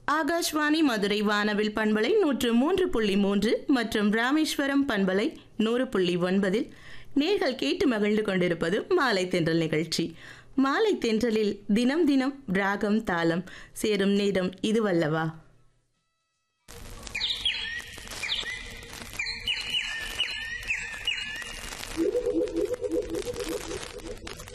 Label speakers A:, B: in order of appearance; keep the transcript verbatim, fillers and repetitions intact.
A: ஆகாஷ்வாணி மதுரை வானவில் பண்பலை நூற்று மூன்று புள்ளி மூன்று மற்றும் ராமேஸ்வரம் பண்பலை நூறு புள்ளி ஒன்பதில் நேர்கள் கேட்டு மகிழ்ந்து கொண்டிருப்பது மாலை தென்றல் நிகழ்ச்சி. மாலை தென்றலில் தினம் தினம் ராகம் தாளம் சேரும் நேரம் இதுவல்லவா?